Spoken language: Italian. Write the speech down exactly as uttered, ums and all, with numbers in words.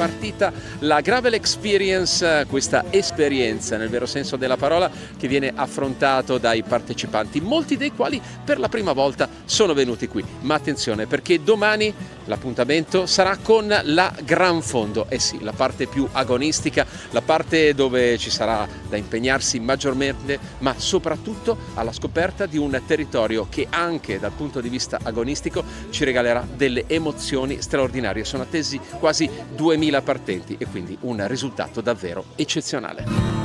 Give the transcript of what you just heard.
partita la Gravel Experience, questa esperienza nel vero senso della parola che viene affrontato dai partecipanti, molti dei quali per la prima volta sono venuti qui. Ma attenzione, perché domani l'appuntamento sarà con la Gran Fondo, eh sì, la parte più agonistica, la parte dove ci sarà da impegnarsi maggiormente, ma soprattutto alla scoperta di un territorio che anche dal punto di vista agonistico ci regalerà delle emozioni straordinarie. Sono attesi quasi duemila partenti e quindi un risultato davvero eccezionale.